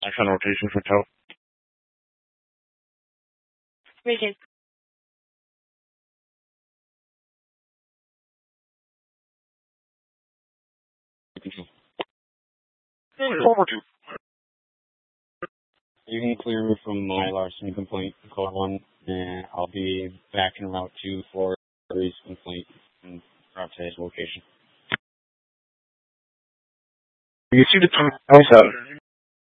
Action rotation for tow. Richard. Forward to. You can clear me from my larceny complaint, code 1, and I'll be back in Route 2 for Curry's complaint and route to his location. You see the time out.